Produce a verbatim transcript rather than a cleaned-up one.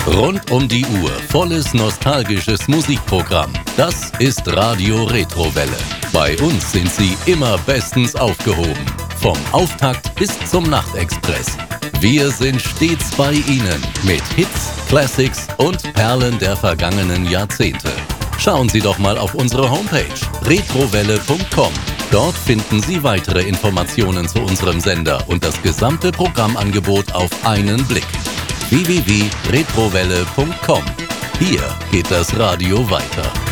Rund um die Uhr volles nostalgisches Musikprogramm. Das ist Radio Retrowelle. Bei uns sind Sie immer bestens aufgehoben. Vom Auftakt bis zum Nachtexpress. Wir sind stets bei Ihnen mit Hits, Classics und Perlen der vergangenen Jahrzehnte. Schauen Sie doch mal auf unsere Homepage retrowelle punkt com. Dort finden Sie weitere Informationen zu unserem Sender und das gesamte Programmangebot auf einen Blick. w w w punkt retrowelle punkt com. Hier geht das Radio weiter.